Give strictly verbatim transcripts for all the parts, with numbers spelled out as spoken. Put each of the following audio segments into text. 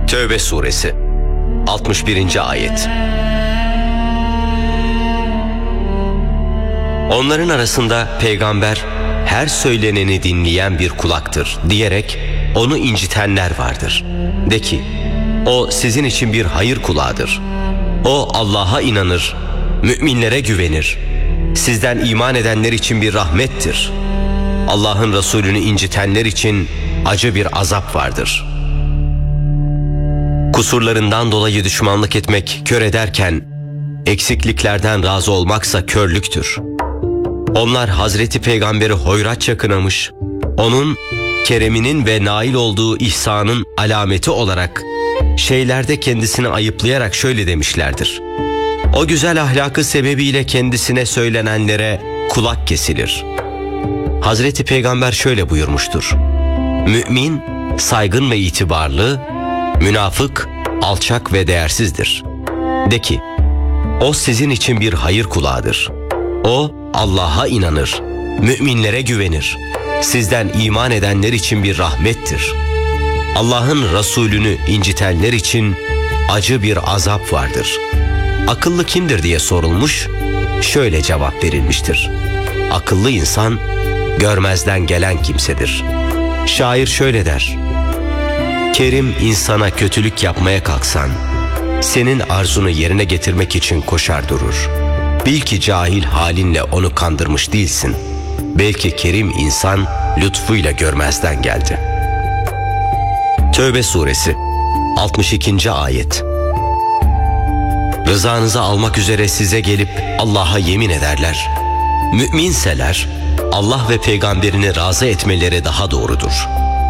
Tevbe suresi altmış birinci ayet. Onların arasında peygamber her söyleneni dinleyen bir kulaktır diyerek onu incitenler vardır. De ki, o sizin için bir hayır kulağıdır. O Allah'a inanır, müminlere güvenir. Sizden iman edenler için bir rahmettir. Allah'ın Resulünü incitenler için acı bir azap vardır. Kusurlarından dolayı düşmanlık etmek kör ederken, eksikliklerden razı olmaksa körlüktür. Onlar Hazreti Peygamber'i hoyratça kınamış, onun kereminin ve nail olduğu ihsanın alameti olarak şeylerde kendisini ayıplayarak şöyle demişlerdir: o güzel ahlakı sebebiyle kendisine söylenenlere kulak kesilir. Hazreti Peygamber şöyle buyurmuştur: mümin saygın ve itibarlı, münafık alçak ve değersizdir. De ki, o sizin için bir hayır kulağıdır. O Allah'a inanır, müminlere güvenir. Sizden iman edenler için bir rahmettir. Allah'ın Resulünü incitenler için acı bir azap vardır. Akıllı kimdir diye sorulmuş, şöyle cevap verilmiştir: akıllı insan görmezden gelen kimsedir. Şair şöyle der: Kerim insana kötülük yapmaya kalksan, senin arzunu yerine getirmek için koşar durur. Bil ki cahil halinle onu kandırmış değilsin. Belki kerim insan lütfuyla görmezden geldi. Tevbe suresi altmış ikinci ayet. Rızanızı almak üzere size gelip Allah'a yemin ederler. Müminseler Allah ve peygamberini razı etmeleri daha doğrudur.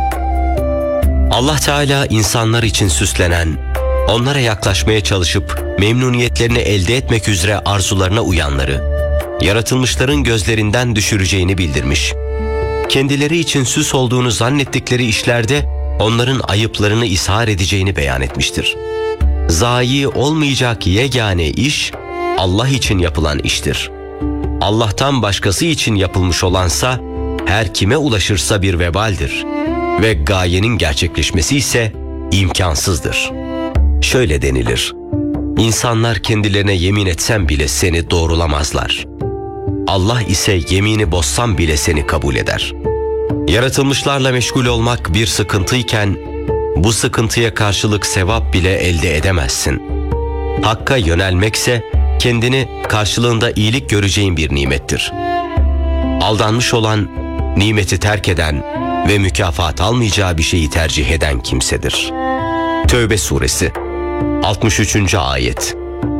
Allah Teala insanlar için süslenen, onlara yaklaşmaya çalışıp memnuniyetlerini elde etmek üzere arzularına uyanları, yaratılmışların gözlerinden düşüreceğini bildirmiş. Kendileri için süs olduğunu zannettikleri işlerde onların ayıplarını ishar edeceğini beyan etmiştir. Zayi olmayacak yegane iş Allah için yapılan iştir. Allah'tan başkası için yapılmış olansa her kime ulaşırsa bir vebaldir ve gayenin gerçekleşmesi ise imkansızdır. Şöyle denilir: İnsanlar kendilerine yemin etsem bile seni doğrulamazlar. Allah ise yemini bozsam bile seni kabul eder. Yaratılmışlarla meşgul olmak bir sıkıntıyken, bu sıkıntıya karşılık sevap bile elde edemezsin. Hakka yönelmekse kendini karşılığında iyilik göreceğin bir nimettir. Aldanmış olan, nimeti terk eden ve mükafat almayacağı bir şeyi tercih eden kimsedir. Tevbe suresi altmış üçüncü ayet.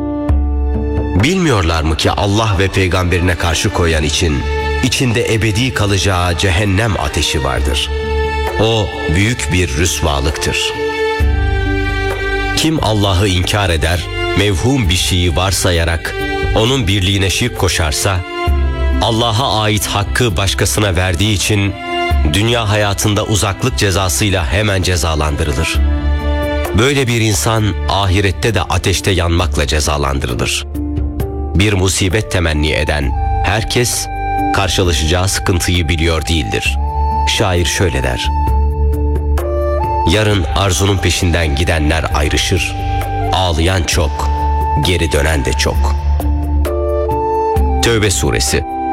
Bilmiyorlar mı ki Allah ve peygamberine karşı koyan için içinde ebedi kalacağı cehennem ateşi vardır. O büyük bir rüsvalıktır. Kim Allah'ı inkar eder, mevhum bir şeyi varsayarak onun birliğine şirk koşarsa, Allah'a ait hakkı başkasına verdiği için dünya hayatında uzaklık cezasıyla hemen cezalandırılır. Böyle bir insan ahirette de ateşte yanmakla cezalandırılır. Bir musibet temenni eden herkes karşılaşacağı sıkıntıyı biliyor değildir. Şair şöyle der: yarın arzunun peşinden gidenler ayrışır. Ağlayan çok, geri dönen de çok. Tevbe suresi